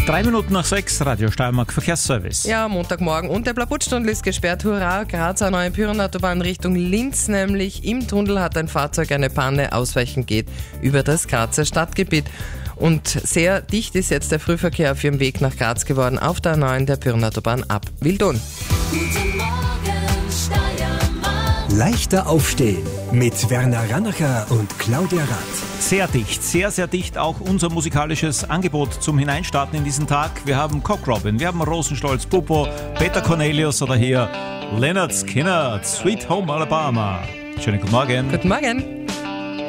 3 Minuten nach 6, Radio Steiermark Verkehrsservice. Ja, Montagmorgen und der Blauputztunnel ist gesperrt. Hurra, Grazer neue Pyrenautobahn Richtung Linz nämlich. Im Tunnel hat ein Fahrzeug eine Panne, ausweichen geht über das Grazer Stadtgebiet. Und sehr dicht ist jetzt der Frühverkehr auf ihrem Weg nach Graz geworden, auf der A9 der Pyrenautobahn ab Wildun. Guten Morgen, Steiermark. Leichter aufstehen mit Werner Rannacher und Claudia Rath. Sehr dicht, sehr, sehr dicht auch unser musikalisches Angebot zum Hineinstarten in diesen Tag. Wir haben Cock Robin, wir haben Rosenstolz, Pupo, Peter Cornelius oder hier Leonard Skinner, Sweet Home Alabama. Schönen guten Morgen. Guten Morgen.